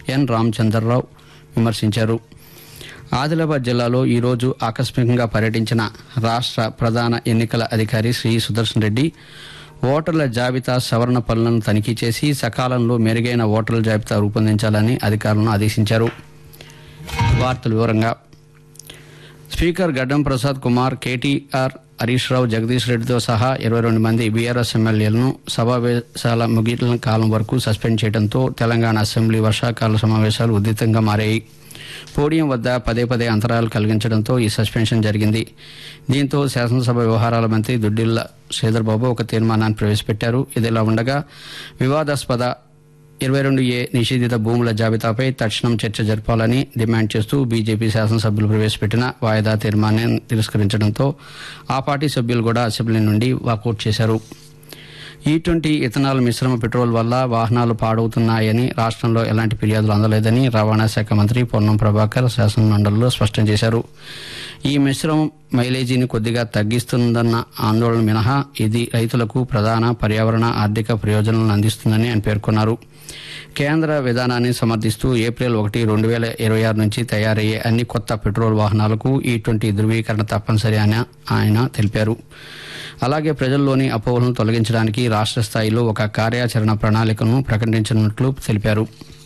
ఎన్ రామచంద్రరావు విమర్శించారు. ఆదిలాబాద్ జిల్లాలో ఈరోజు ఆకస్మికంగా పర్యటించిన రాష్ట్ర ప్రధాన ఎన్నికల అధికారి శ్రీ సుదర్శన్ రెడ్డి ఓటర్ల జాబితా సవరణ పనులను తనిఖీ చేసి సకాలంలో మెరుగైన ఓటర్ల జాబితా రూపొందించాలని అధికారులను ఆదేశించారు. వార్తల వివరంగా స్పీకర్ గడ్డం ప్రసాద్ కుమార్, కేటీఆర్, హరీష్ రావు, జగదీష్ రెడ్డితో సహా 22 మంది బీఆర్ఎస్ ఎమ్మెల్యేలను సమావేశాల ముగిసిన కాలం వరకు సస్పెండ్ చేయడంతో తెలంగాణ అసెంబ్లీ వర్షాకాల సమావేశాలు ఉధృతంగా మారాయి. పోడియం వద్ద పదే అంతరాయాలు కలిగించడంతో ఈ సస్పెన్షన్ జరిగింది. దీంతో శాసనసభ వ్యవహారాల మంత్రి దుడ్డిల్ల శ్రీధర్బాబు ఒక తీర్మానాన్ని ప్రవేశపెట్టారు. ఇదిలా ఉండగా వివాదాస్పద 22A నిషేధిత భూముల జాబితాపై తక్షణం చర్చ జరపాలని డిమాండ్ చేస్తూ బీజేపీ శాసనసభ్యులు ప్రవేశపెట్టిన వాయిదా తీర్మానాన్ని తిరస్కరించడంతో ఆ పార్టీ సభ్యులు కూడా అసెంబ్లీ నుండి వాకౌట్ చేశారు. E20 ఇథనాల్ మిశ్రమ పెట్రోల్ వల్ల వాహనాలు పాడవుతున్నాయని రాష్ట్రంలో ఎలాంటి ఫిర్యాదులు అందలేదని రవాణా శాఖ మంత్రి పొన్నం ప్రభాకర్ శాసనమండలిలో స్పష్టం చేశారు. ఈ మిశ్రమం మైలేజీని కొద్దిగా తగ్గిస్తుందన్న ఆందోళన మినహా ఇది రైతులకు ప్రధాన పర్యావరణ ఆర్థిక ప్రయోజనాలను అందిస్తుందని ఆయన పేర్కొన్నారు. కేంద్ర విధానాన్ని సమర్థిస్తూ ఏప్రిల్ 1, 2026 నుంచి తయారయ్యే అన్ని కొత్త పెట్రోల్ వాహనాలకు E20 ధృవీకరణ తప్పనిసరి అని ఆయన తెలిపారు. అలాగే ప్రజల్లోని అపోహలను తొలగించడానికి రాష్ట్ర స్థాయిలో ఒక కార్యాచరణ ప్రణాళికను ప్రకటించనున్నట్లు తెలిపారు.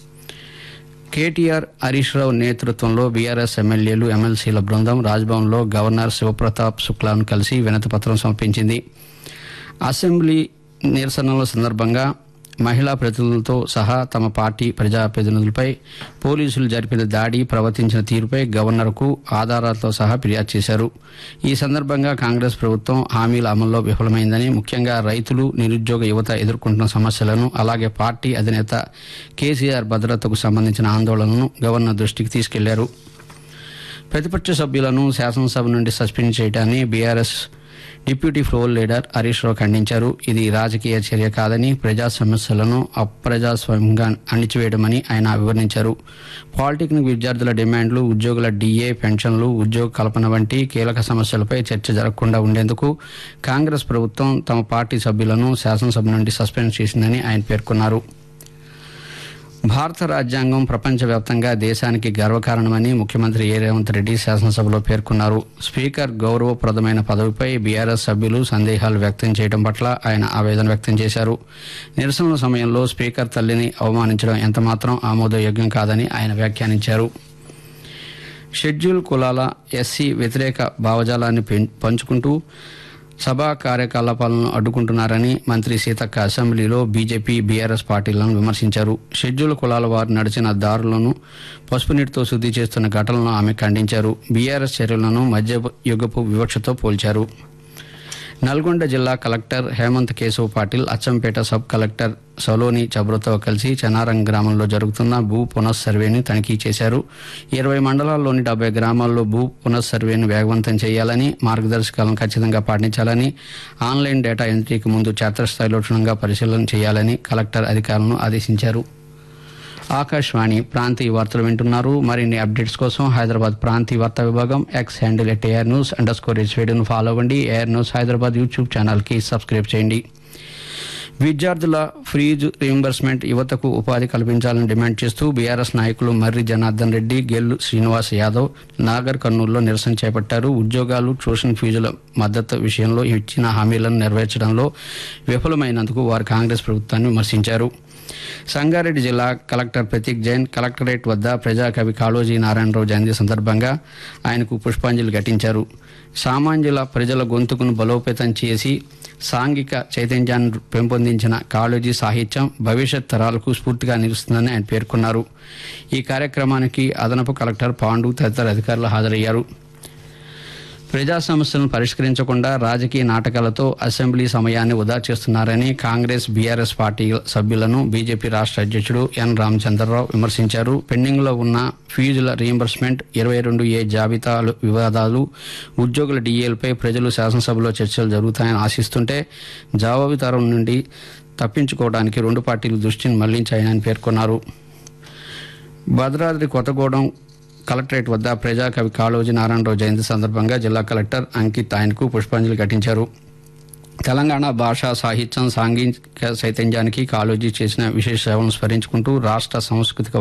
కేటీఆర్, హరీష్ రావు నేతృత్వంలో బీఆర్ఎస్ ఎమ్మెల్యేలు, ఎమ్మెల్సీల బృందం రాజ్భవన్లో గవర్నర్ శివప్రతాప్ శుక్లాను కలిసి వినతిపత్రం సమర్పించింది. అసెంబ్లీ నిరసనల సందర్భంగా మహిళా ప్రతినిధులతో సహా తమ పార్టీ ప్రజాప్రతినిధులపై పోలీసులు జరిపిన దాడి, ప్రవర్తించిన తీరుపై గవర్నర్కు ఆధారాలతో సహా ఫిర్యాదు చేశారు. ఈ సందర్భంగా కాంగ్రెస్ ప్రభుత్వం హామీల అమల్లో విఫలమైందని, ముఖ్యంగా రైతులు, నిరుద్యోగ యువత ఎదుర్కొంటున్న సమస్యలను, అలాగే పార్టీ అధినేత కేసీఆర్ భద్రతకు సంబంధించిన ఆందోళనను గవర్నర్ దృష్టికి తీసుకెళ్లారు. ప్రతిపక్ష సభ్యులను శాసనసభ నుండి సస్పెండ్ చేయడాన్ని BRS deputy floor leader Harish Rao ఖండించారు. ఇది రాజకీయ చర్య కాదని, ప్రజా సమస్యలను అప్రజాస్వామ్యంగా అణిచివేయడమని ఆయన వివరించారు. పాలిటెక్నిక్ విద్యార్థుల డిమాండ్లు, ఉద్యోగుల DA పెన్షన్లు, ఉద్యోగ కల్పన వంటి కీలక సమస్యలపై చర్చ జరగకుండా ఉండేందుకు కాంగ్రెస్ ప్రభుత్వం తమ పార్టీ సభ్యులను శాసనసభ నుండి సస్పెండ్ చేసిందని ఆయన పేర్కొన్నారు. భారత రాజ్యాంగం ప్రపంచవ్యాప్తంగా దేశానికి గర్వకారణమని ముఖ్యమంత్రి రేవంత్ రెడ్డి శాసనసభలో పేర్కొన్నారు. స్పీకర్ గౌరవప్రదమైన పదవిపై బీఆర్ఎస్ సభ్యులు సందేహాలు వ్యక్తం చేయడం పట్ల ఆయన ఆవేదన వ్యక్తం చేశారు. నిరసనల సమయంలో స్పీకర్ తల్లిని అవమానించడం ఎంతమాత్రం ఆమోదయోగ్యం కాదని ఆయన వ్యాఖ్యానించారు. షెడ్యూల్ కులాల SC వ్యతిరేక భావజాలాన్ని పంచుకుంటూ సభా కార్యకలాపాలను అడ్డుకుంటున్నారని మంత్రి సీతక్క అసెంబ్లీలో బీజేపీ, బీఆర్ఎస్ పార్టీలను విమర్శించారు. షెడ్యూల్ కులాల వారు నడిచిన దారులను పసుపు నీటితో శుద్ధి చేస్తున్న ఘటనలను ఆమె ఖండించారు. బీఆర్ఎస్ చర్యలను మధ్యయుగపు వివక్షతో పోల్చారు. నల్గొండ జిల్లా collector Hemant Keshav Patil Achampet sub collector Saloni చబ్రతో కలిసి చెన్నారం గ్రామంలో జరుగుతున్న భూ పునఃసర్వేని తనిఖీ చేశారు. 20 మండలాల్లోని 70 గ్రామాల్లో భూ పునఃసర్వేను వేగవంతం చేయాలని, మార్గదర్శకాలను ఖచ్చితంగా పాటించాలని, ఆన్లైన్ డేటా ఎంట్రీకి ముందు క్షేత్రస్థాయిలో క్షుణ్ణంగా పరిశీలన చేయాలని కలెక్టర్ అధికారులను ఆదేశించారు. ఆకాశవాణి ప్రాంతీయ వార్తలు వింటున్నారు. మరిన్ని అప్డేట్స్ కోసం హైదరాబాద్ ప్రాంతీయ వార్తా విభాగం X హ్యాండిల్ @AirNews_HVDను ఫాలో అవ్వండి. ఎయిర్ న్యూస్ హైదరాబాద్ యూట్యూబ్ ఛానల్కి సబ్స్క్రైబ్ చేయండి. విద్యార్థుల ఫీజు రీయింబర్స్మెంట్ యువతకు ఉపాధి కల్పించాలని డిమాండ్ చేస్తూ బీఆర్ఎస్ నాయకులు మర్రి జనార్దన్ రెడ్డి, గెల్లు శ్రీనివాస్ యాదవ్ నాగర్ కర్నూలులో నిరసన చేపట్టారు. ఉద్యోగాలు, ట్యూషన్ ఫీజుల మద్దతు విషయంలో ఇచ్చిన హామీలను నెరవేర్చడంలో విఫలమైనందుకు వారు కాంగ్రెస్ ప్రభుత్వాన్ని విమర్శించారు. సంగారెడ్డి జిల్లా కలెక్టర్ ప్రతీక్ జైన్ కలెక్టరేట్ వద్ద ప్రజాకవి కాళోజీ నారాయణరావు జయంతి సందర్భంగా ఆయనకు పుష్పాంజలి ఘటించారు. సామాన్యుల ప్రజల గొంతుకును బలోపేతం చేసి సాంఘిక చైతన్యాన్ని పెంపొందించిన కాళోజీ సాహిత్యం భవిష్యత్ తరాలకు స్ఫూర్తిగా నిలుస్తుందని ఆయన పేర్కొన్నారు. ఈ కార్యక్రమానికి అదనపు కలెక్టర్ పాండు తదితర అధికారులు హాజరయ్యారు. ప్రజా సమస్యలను పరిష్కరించకుండా రాజకీయ నాటకాలతో అసెంబ్లీ సమయాన్ని వృధా చేస్తున్నారని కాంగ్రెస్, బీఆర్ఎస్ పార్టీ సభ్యులను బీజేపీ రాష్ట్ర అధ్యక్షుడు ఎన్ రామచంద్రరావు విమర్శించారు. పెండింగ్లో ఉన్న ఫీజుల రీయింబర్స్మెంట్, 22A జాబితాలు వివాదాలు, ఉద్యోగుల DAలపై ప్రజలు శాసనసభలో చర్చలు జరుగుతాయని ఆశిస్తుంటే జవాబుదారం నుండి తప్పించుకోవడానికి రెండు పార్టీలు దృష్టిని మళ్లించాయని పేర్కొన్నారు. భద్రాద్రి కొత్తగూడెం కలెక్టరేట్ వద్ద ప్రజాకవి కాళోజీ నారాయణరావు జయంతి సందర్భంగా జిల్లా కలెక్టర్ అంకిత్ ఆయనకు పుష్పాంజలి ఘటించారు. తెలంగాణ భాషా సాహిత్యం, సాంఘిక చైతన్యానికి కాళోజీ చేసిన విశేష సేవలను స్మరించుకుంటూ రాష్ట్ర సాంస్కృతిక